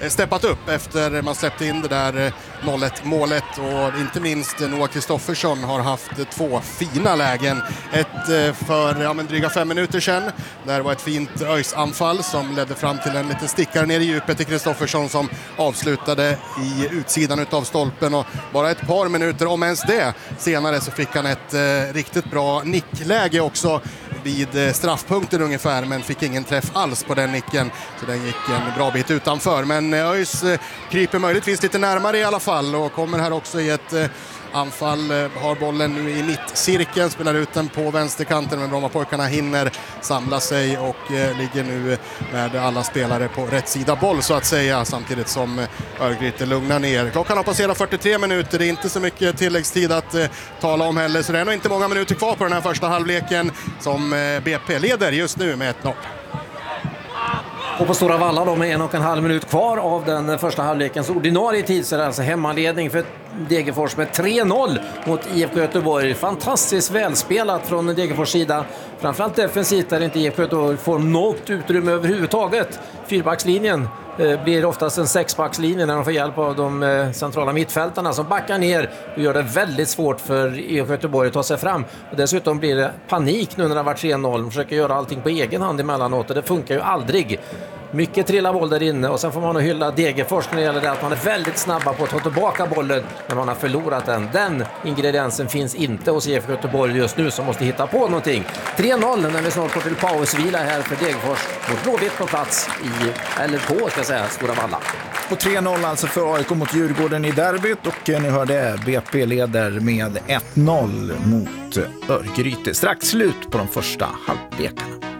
steppat upp efter man släppte in det där 0-1 målet, och inte minst Noah Kristoffersson har haft 2 fina lägen. Ett för dryga 5 minuter sedan. Där var ett fint ÖIS-anfall som ledde fram till en liten stickare ner i djupet till Kristoffersson som avslutade i utsidan utav stolpen, och bara ett par minuter, om ens det, senare så fick han ett riktigt bra nickläge också vid straffpunkten ungefär, men fick ingen träff alls på den nicken, så den gick en bra bit utanför. Men ÖIS kryper möjligtvis lite närmare i alla fall och kommer här också i ett anfall, har bollen nu i mittcirkeln, spelar ut den på vänsterkanten, men Brommapojkarna hinner samla sig och ligger nu med alla spelare på rätt sida boll så att säga, samtidigt som Örgryte lugnar ner. Klockan har passerat 43 minuter, det är inte så mycket tilläggstid att tala om heller, så det är nog inte många minuter kvar på den här första halvleken som BP leder just nu med 1-0. Och på Stora Valla då med 1,5 minut kvar av den första halvlekens ordinarie tid, så är det alltså hemmaledning för Degerfors med 3-0 mot IFK Göteborg. Fantastiskt välspelat från Degerfors sida, framförallt defensivt där inte IFK Göteborg får något utrymme överhuvudtaget. Fyrbackslinjen blir oftast en 6-backslinje när de får hjälp av de centrala mittfältarna som backar ner och gör det väldigt svårt för IFK Göteborg att ta sig fram. Och dessutom blir det panik nu när det har varit 3-0. De försöker göra allting på egen hand emellanåt och det funkar ju aldrig. Mycket trilla boll där inne, och sen får man hylla Degerfors när det gäller det att man är väldigt snabba på att ta tillbaka bollen när man har förlorat den. Den ingrediensen finns inte hos IFK Göteborg just nu, som måste hitta på någonting. 3-0 när vi snart går till pausvila här för Degerfors mot Blåvitt på plats Stora Valla. Och 3-0 alltså för AIK mot Djurgården i derbyt, och ni hörde BP leder med 1-0 mot Örgryte. Strax slut på de första halvlekarna.